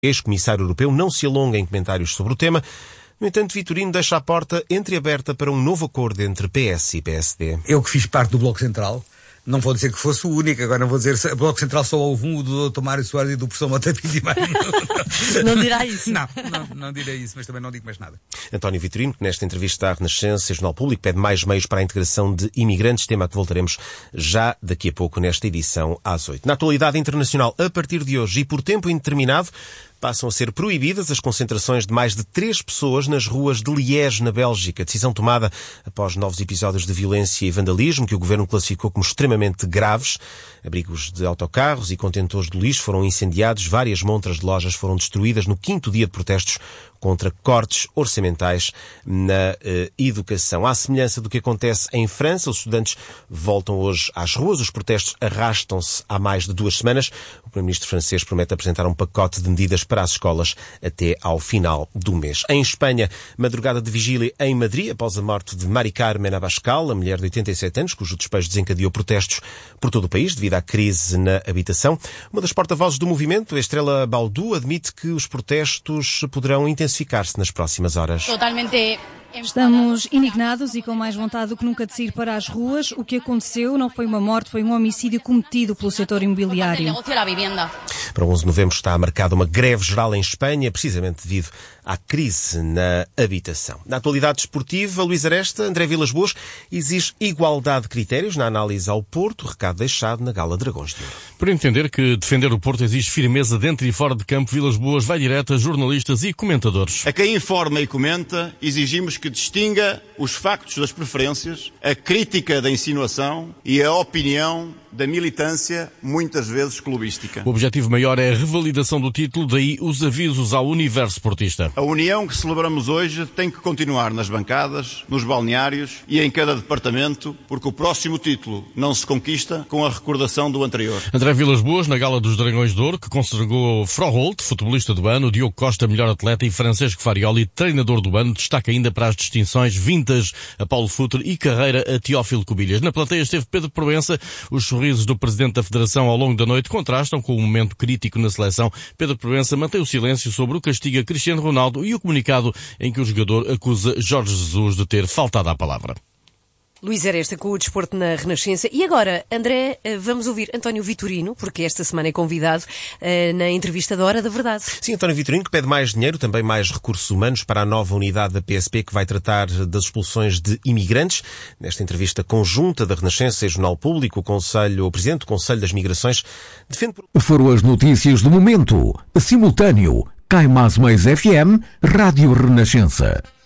ex-comissário europeu não se alonga em comentários sobre o tema. No entanto, Vitorino deixa a porta entreaberta para um novo acordo entre PS e PSD. Eu que fiz parte do Bloco Central, não vou dizer que fosse o único, agora não vou dizer que o Bloco Central só houve um, o do Dr. Mário Soares e do professor Mota Pinto. Não dirá isso. Não direi isso, mas também não digo mais nada. António Vitorino, que nesta entrevista à Renascença e Jornal Público pede mais meios para a integração de imigrantes, tema a que voltaremos já daqui a pouco nesta edição às 8. Na atualidade internacional, a partir de hoje e por tempo indeterminado, passam a ser proibidas as concentrações de mais de 3 pessoas nas ruas de Liège, na Bélgica. Decisão tomada após novos episódios de violência e vandalismo que o governo classificou como extremamente graves. Abrigos de autocarros e contentores de lixo foram incendiados, várias montras de lojas foram destruídas no 5º dia de protestos contra cortes orçamentais na educação. À semelhança do que acontece em França, os estudantes voltam hoje às ruas. Os protestos arrastam-se há mais de 2 semanas. O primeiro-ministro francês promete apresentar um pacote de medidas para as escolas até ao final do mês. Em Espanha, madrugada de vigília em Madrid, após a morte de Mari Carmen Abascal, a mulher de 87 anos, cujo despejo desencadeou protestos por todo o país devido à crise na habitação. Uma das porta-vozes do movimento, a Estrela Baldú, admite que os protestos poderão intensificar-se nas próximas horas. Totalmente. Estamos indignados e com mais vontade do que nunca de sair para as ruas. O que aconteceu não foi uma morte, foi um homicídio cometido pelo setor imobiliário. Para 11 de novembro está marcada uma greve geral em Espanha, precisamente devido à crise na habitação. Na atualidade desportiva, Luís Aresta, André Vilas-Boas exige igualdade de critérios na análise ao Porto, recado deixado na Gala Dragões de Ouro. Por entender que defender o Porto exige firmeza dentro e fora de campo, Vilas-Boas vai direto a jornalistas e comentadores. A quem informa e comenta, exigimos que distinga os factos das preferências, a crítica da insinuação e a opinião da militância, muitas vezes clubística. O objetivo maior é a revalidação do título, daí os avisos ao universo sportista. A união que celebramos hoje tem que continuar nas bancadas, nos balneários e em cada departamento, porque o próximo título não se conquista com a recordação do anterior. André Vilas-Boas, na Gala dos Dragões de Ouro, que consagrou Froholt, futebolista do ano, Diogo Costa, melhor atleta, e Francesco Farioli, treinador do ano, destaca ainda para as distinções vintage a Paulo Futre e carreira a Teófilo Cubilhas. Na plateia esteve Pedro Proença. Os sorrisos do presidente da Federação ao longo da noite contrastam com o momento crítico na seleção. Pedro Proença mantém o silêncio sobre o castigo a Cristiano Ronaldo e o comunicado em que o jogador acusa Jorge Jesus de ter faltado à palavra. Luís Aresta com o desporto na Renascença. E agora, André, vamos ouvir António Vitorino, porque esta semana é convidado na entrevista da Hora da Verdade. Sim, António Vitorino, que pede mais dinheiro, também mais recursos humanos para a nova unidade da PSP que vai tratar das expulsões de imigrantes. Nesta entrevista conjunta da Renascença e Jornal Público, o Presidente do Conselho das Migrações defende... Foram as notícias do momento. Simultâneo. Cai Mais FM, Rádio Renascença.